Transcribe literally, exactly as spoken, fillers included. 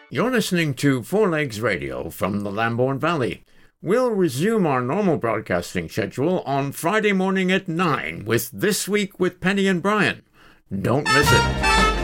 You're listening to Four Legs Radio from the Lambourne Valley. We'll resume our normal broadcasting schedule on Friday morning at nine with This Week with Penny and Brian. Don't miss it.